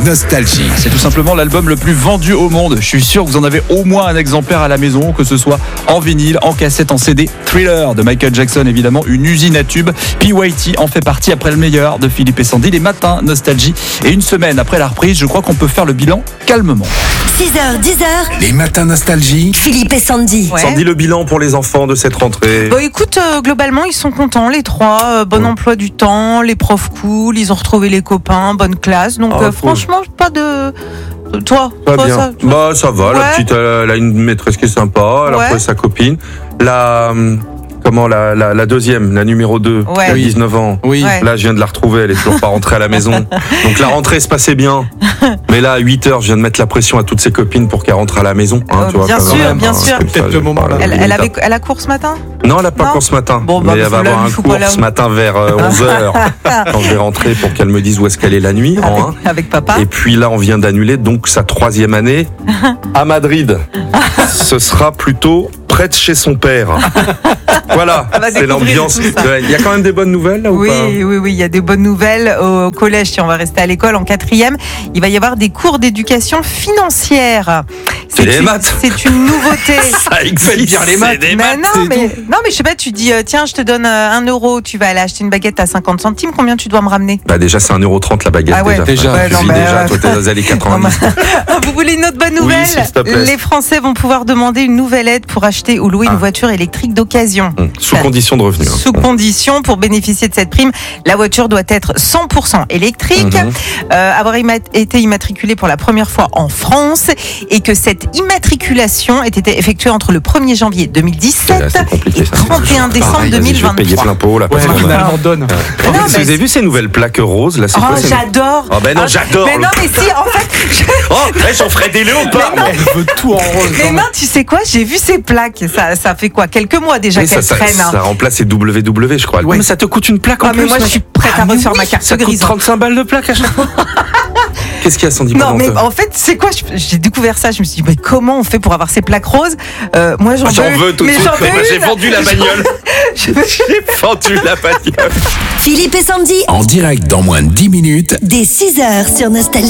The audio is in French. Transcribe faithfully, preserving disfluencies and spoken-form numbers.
Nostalgie. C'est tout simplement l'album le plus vendu au monde. Je suis sûr que vous en avez au moins un exemplaire à la maison, que ce soit en vinyle, en cassette, en C D. Thriller de Michael Jackson, évidemment, une usine à tubes. P Y T en fait partie après le meilleur de Philippe et Sandy. Les matins Nostalgie. Et une semaine après la reprise, je crois qu'on peut faire le bilan calmement. six heures, dix heures. Les matins Nostalgie. Philippe et Sandy. Ouais. Sandy, le bilan pour les enfants de cette rentrée. Bon, écoute, euh, globalement, ils sont contents, les trois. Euh, bon Ouais. emploi du temps, les profs cool, ils ont retrouvé les copains, bonne classe. Donc, Ah, euh, cool. franchement, pas de. Toi, Pas toi, bien. ça, toi Bah ça va, la Ouais. petite elle a une maîtresse qui est sympa, elle a Ouais. retrouvé sa copine. La hum, comment la, la, la deuxième, la numéro deux, Ouais. qui a Oui. dix-neuf ans. Oui. Ouais. Là, je viens de la retrouver, elle est toujours pas rentrée à la maison. Donc la rentrée se passait bien. Mais là, à huit heures, je viens de mettre la pression à toutes ses copines pour qu'elles rentrent à la maison. hein, Euh, tu vois, bien quand sûr, même, bien hein, sûr. c'est comme ça, Peut-être le moment là. voilà, Elle, les elle étapes. avait, elle a cours ce matin Non, elle n'a pas Non. cours ce matin. Bon, bah, mais elle faut va la- avoir un faut cours pas la- ce matin vers euh, onze heures. Quand je vais rentrer pour qu'elle me dise où est-ce qu'elle est la nuit. en avec, un. avec papa. Et puis là, on vient d'annuler donc sa troisième année à Madrid. Ce sera plutôt près de chez son père. Voilà, Elle va c'est découvrir l'ambiance. tout ça. Ouais, il y a quand même des bonnes nouvelles là ou Oui, pas oui, oui, il y a des bonnes nouvelles au collège. Si on va rester à l'école en quatrième, il va y avoir des cours d'éducation financière. C'est les une, maths. C'est une nouveauté. Ça existe. bien les maths. des Mais maths, non, c'est mais, tout. non, mais je sais pas, tu dis, euh, tiens, je te donne euh, un euro, tu vas aller acheter une baguette à cinquante centimes, combien tu dois me ramener? Bah déjà, c'est un euro trente la baguette. Ah ouais, déjà. déjà. Ouais, Tu non, vis mais, déjà, euh, toi, t'es dans les années Non, quatre-vingt-dix. mais- Vous voulez une autre bonne nouvelle? s'il te plaît. Les Français vont pouvoir demander une nouvelle aide pour acheter ou louer Ah. une voiture électrique d'occasion. Hum, Sous Ça- condition de revenu. hein. Sous condition, pour bénéficier de cette prime, la voiture doit être cent pour cent électrique, Mhm. euh, avoir imma- été immatriculée pour la première fois en France et que cette immatriculation ait été effectuée entre le premier janvier deux mille dix-sept Là, c'est compliqué, et ça, c'est trente et un toujours décembre pareil. Vas-y, Je vais payer deux mille vingt-trois. plein pot là. Ouais, parce qu'on a- finalement, donne. Ah non, Vous mais avez vu ces nouvelles plaques roses là? C'est Oh, quoi ces- j'adore. Oh ben non, Ah, j'adore. Mais non, mais si, en fait, Oh, eh, j'en ferai des léopards. moi. Elle veut tout en rose. mais non, tu sais quoi, j'ai vu ces plaques. Ça, ça fait quoi, quelques mois déjà Oui, ça, qu'elles ça, traînent. hein. ça remplace les W W, je crois. Ouais. Mais ça te coûte une plaque en Ah, mais plus. moi, je mec. suis prête à Ah, mais refaire oui, ma carte Ça coûte grise. trente-cinq balles de plaque à chaque fois. Qu'est-ce qu'il y a, Sandy? Non, Pardon, mais toi en fait, c'est quoi je- J'ai découvert ça. Je me suis dit, mais comment on fait pour avoir ces plaques roses? euh, Moi, j'en Ah, J'en veux, veux tout de mais suite. j'en veux Moi, J'ai une. vendu la bagnole. Je veux- J'ai vendu la bagnole. Philippe et Sandy. En direct dans moins de dix minutes. Dès six heures sur Nostalgie.